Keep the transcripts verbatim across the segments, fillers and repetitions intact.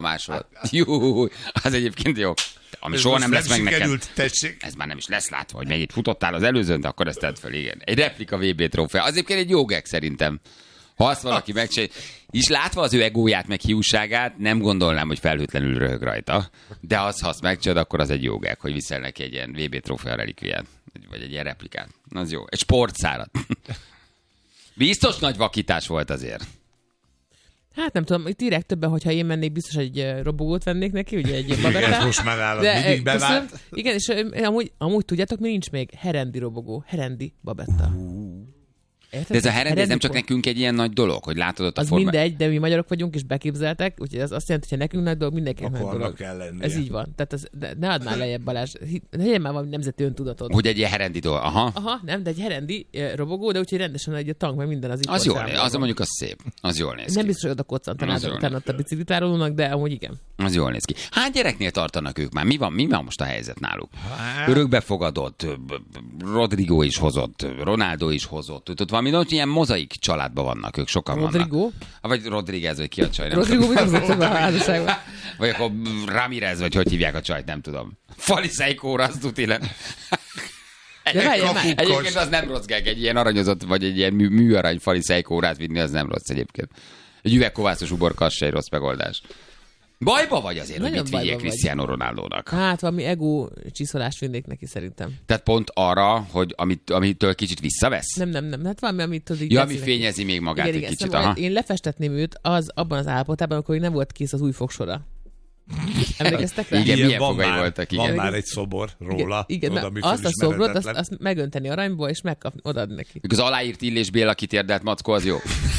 másolt. Jó, az egyébként jó. Ami ez soha nem lesz meg neked. Tessék. Ez már nem is lesz látva, hogy megint futottál az előzőn, de akkor ezt tedd fel, igen. Egy replika vé bé trófea. Az egyébként egy jó gag szerintem. Ha azt valaki megcsinálja, és látva az ő egóját, meg hiúságát, nem gondolnám, hogy felhőtlenül röhög rajta. De az, ha azt megcsinálod, akkor az egy jó gag, hogy viszel neki egy ilyen vé bé trófea relikviát. Vagy egy ilyen replikát. Az jó. Egy sportszárat. Biztos nagy vakítás volt azért. Hát nem tudom, itt írják többen, hogyha én mennék, biztos egy robogót vennék neki, ugye egy babettát. Ez most már állat mindig bevált. Igen, és amúgy, amúgy tudjátok, mi nincs még? Herendi robogó, herendi babetta. Érted? De ez a herendi, ez nem csak nekünk egy ilyen nagy dolog, hogy látod ott a az formát. mindegy, de mi magyarok vagyunk, és beképzeltek, úgyhogy az azt jelenti, hogy ha nekünk nagy dolog, mindenkinek nagy dolog. Kell lennie. Ez így van. Tehát az, ne adnál lejjebb, Balázs. Legyen már valami nemzeti öntudatod. Hogy egy ilyen herendi dolog. Aha. Aha, nem, de egy herendi robogó, de úgyhogy rendesen egy a tank, meg minden az itt. Az jól néz, az mondjuk az szép. Az jól néz ki. Nem biztos, hogy oda koccantanád utána a biciklitárolónak, de amúgy igen. Az jól néz ki. Hány gyereknél tartanak ők már? Mi van, mi van most a helyzet náluk? Örökbefogadott, Rodrigo is hozott, Ronaldo is hozott. Ott valami ott ilyen mozaik családban vannak, ők sokan Rodrigo? vannak. Vagy Rodriguez, vagy ki a csaj, nem Rodrigo tudom. mit hozott a házasságban? Vagy akkor Ramirez, vagy hogy hívják a csajt, nem tudom. Faliszejkóra, azt tuti le. Egyébként, egyébként az nem rossz gag, egy ilyen aranyozott, vagy egy ilyen mű, műarany faliszejkórát vinni, az nem rossz egyébként. Egy üvegkovászos uborka, az se egy rossz megoldás. Bajba vagy azért, hogy mit vigyél Cristiano Ronaldónak? Hát valami ego csiszolást vinnék neki szerintem. Tehát pont arra, hogy amit, amitől kicsit visszavesz? Nem, nem, nem. Hát valami, amit tudod így... Ja, ami fényezi még magát igen, egy igen, kicsit. Aha. Én lefestetném őt az abban az állapotában, amikor nem volt kész az új fogsora. Emlékeztek rá? Igen, ilyen milyen van fogai már, voltak, igen. Van már egy szobor róla. Igen, igen oda, azt a szobrot, azt, azt megönteni aranyból, és megkapni, odaadni neki. Az aláírt Illés Béla kitérdelt mackó, az jó.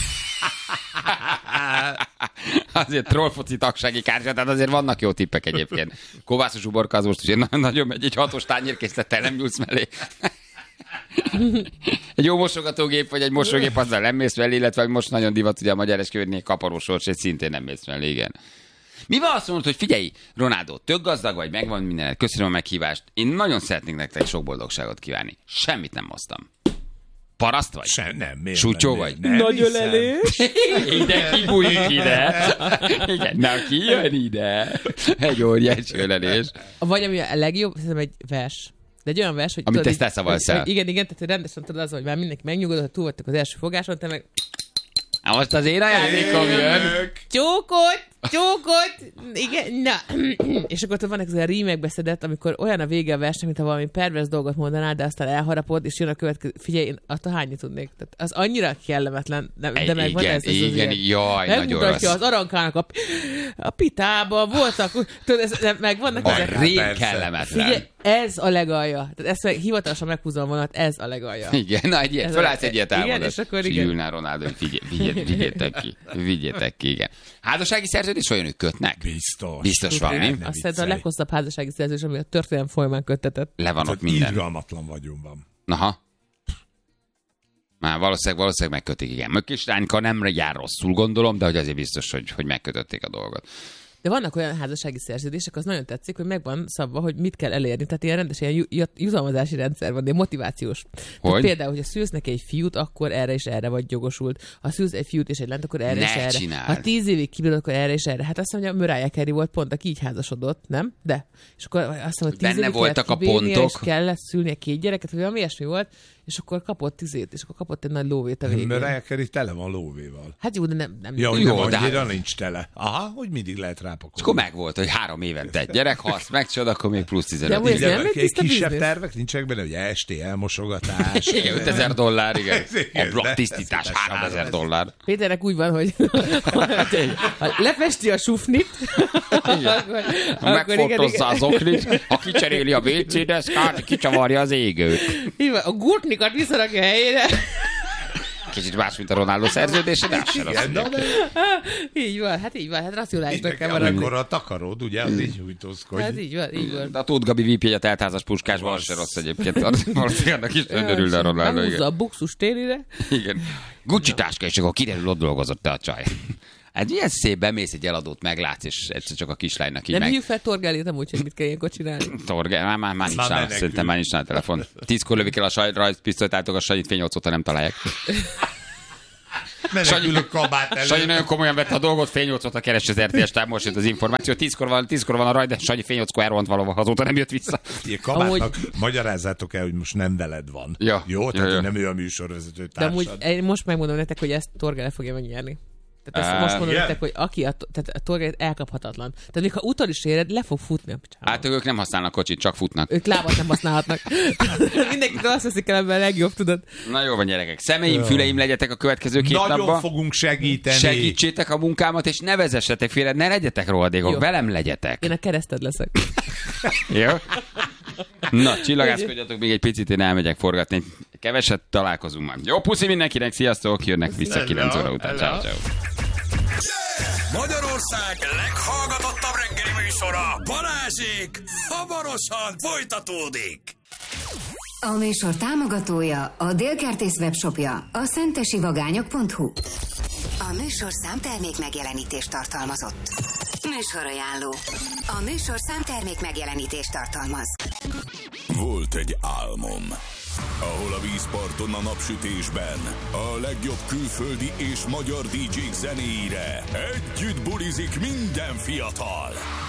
Azért trollfoci tagsági kártya, tehát azért vannak jó tippek egyébként. Kovászos uborka az most ugye nagyon megy, egy hatos tányérkészlettel nem nyúlsz mellé. Egy jó mosogatógép, vagy egy mosógép, azzal nem mész mellé, illetve most nagyon divat, ugye a magyar esküvőnél kaparós egy szintén nem mész mellé, igen. Mi van azt mondod, hogy figyelj, Ronaldo, tök gazdag vagy, megvan mindenet, köszönöm a meghívást, én nagyon szeretnék nektek sok boldogságot kívánni. Semmit nem hoztam. Paraszt vagy? Sem, nem. Miért Sútyó nem, vagy? Nem, nagy ölelés. Ide kibújik ide. Igen, na ki jön ide? Egy óriási ölelés. Vagy ami a legjobb, szerintem egy vers. De egy olyan vers, hogy... Amit ezt te szavalsz el. Igen, igen, tehát rendesen tudod az, hogy már mindenki megnyugodott, hogy túl voltak az első fogáson, te meg... Most az én ajándékom jön. Csókot! Csókot! Igen, na. És akkor ott vannak az olyan rímekbe szedett, amikor olyan a vége a versnek, mint ha valami pervers dolgot mondanál, de aztán elharapod, és jön a következő. Figyelj, én azt a hányit tudnék. Tehát az annyira kellemetlen, de, de meg van ez. ez igen, az jaj, nagyon rossz. az arankának a, a pitába voltak, tudod, ez, meg vannak a ezek. rém kellemetlen. Figyelj, ez a legalja. Tehát ezt meg hivatalosan meghúzom vonat, ez a legalja. Igen, na egy ilyet, fölállsz egy ilyet elmondod. Igen, és akkor igen. És ülnál Ronaldo, hogy figyelj, vigyétek, vigyétek ki, vigyétek ki, igen. Házassági szerződés olyan, ők kötnek? Biztos. Biztos van, mi? Azt hiszem a leghosszabb házassági szerződés, ami a történelem folyamán köttetett. Le van ott Tehát minden. irgalmatlan vagyunk. Aha. Már valószínűleg, valószínűleg megkötik, igen. Mökkistányka nem jár rosszul, gondolom, de hogy azért biztos, hogy, hogy megkötötték a dolgot. De vannak olyan házassági szerződések, az nagyon tetszik, hogy megvan szabva, hogy mit kell elérni. Tehát ilyen rendes ilyen jutalmazási rendszer van, de motivációs. Tehát például, hogyha szülsz neki egy fiút, akkor erre és erre vagy jogosult. Ha szülsz egy fiút és egy lányt, akkor erre ne és erre. Csináld. Ha tíz évig kibírod, akkor erre és erre. Hát azt mondja, Mariah Carey volt pont, aki így házasodott, nem? De. És akkor azt mondja, hogy tíz benne évig voltak a kibírnia, pontok. és kellett szülnie két gyereket, vagy valami ilyesmi volt, és akkor kapott tizét, és akkor kapott egy nagy lóvét a végén. Mariah Carey tele van lóvéval. Hát jó, de nem. nem ja, hogy jó, nem de annyira hát... nincs tele. Aha, hogy mindig lehet rápakolni. És akkor meg volt, hogy három évente egy gyerek, ha azt megcsod, akkor még plusz tizenöt. De, de nem egy kisebb tervek nincsenek benne, hogy esti elmosogatás. Igen, ötezer dollár, igen. A blokk tisztítás háromezer dollár. Péternek úgy van, hogy ha lefesti a sufnit, akkor, megfotozza az oknit, ha kicseréli a vé cé deszkát, kicsavarja az égőt. A gurtnikat visszarakja helyére. Kicsit más, mint a Ronaldo szerződése, de az se rossz. Így van, hát így van, hát racionálisnak kell maradni. maradni. Amikor a takaród, ugye, az így nyújtózkodj. Hát így van, így van. De a Tóth Gabi vípjegyet eltázas puskásban, az se rossz egyébként. Valószínűleg annak is örül a Ronaldo. Megúzza a buxus térire. Igen. Gucci táska, és akkor kiderül, ott dolgozott te a csaj. Hát ilyen szép, bemész egy eladót, meglátsz, és egyszer csak a kislánynak így nem meg... hívjuk fel Torgálit amúgy, hogy mit kell ilyenkor csinálni. Torgál, már, már, már nincs nála, szerintem már nincs nála telefon. Tízkor lövik el a rajzpisztolyt, álltok a sajt fény, ott nem találják. Menekül a kabát elő. Sanyi nagyon komolyan vette a dolgot, fél nyolc óta keres az er té es táv, most jött az információ. Tízkor van, tízkor van a raj, de Sanyi fél nyolckor elrohant valahol, azóta nem jött vissza. Ilyen kabátnak amúgy... magyarázzátok el, hogy most nem veled van. Ja. Jó? Tehát ja, ja. nem ő a műsorvezető társad. De társad. amúgy én most megmondom nektek, hogy ezt Torge le fogja megnyerni. Tehát ezt uh, most mondom yeah. nektek, hogy aki a, tehát a Torge elkaphatatlan. Tehát még ha utol is éred, le fog futni a picsába. Hát ők nem használnak kocsit, csak futnak. Ők lábat nem használhatnak. Mindenkit azt veszik el ebben a legjobb, tudod. Na jó van, gyerekek. Szemeim, füleim legyetek a következő két Nagyon napban. fogunk segíteni. Segítsétek a munkámat, és ne vezessetek félre, ne legyetek rohadékok, jó. Velem legyetek. Én a kereszted leszek. Jó? Na, csillagászkodjatok még egy picit, én elmegyek forgatni. Keveset találkozunk már. Jó, puszi mindenkinek, sziasztok, jönnek vissza kilenc óra után. Ciao, ciao. Magyarország leghallgatottabb reggeli műsora, Balázsék, hamarosan folytatódik. A műsor támogatója a Délkertész webshopja, a szentesivagányok pont hu. A műsor számtermék megjelenítést tartalmazott. Műsorajánló. A műsor számtermék megjelenítést tartalmaz. Volt egy álmom, ahol a vízparton a napsütésben a legjobb külföldi és magyar dé jék zenéire együtt bulizik minden fiatal.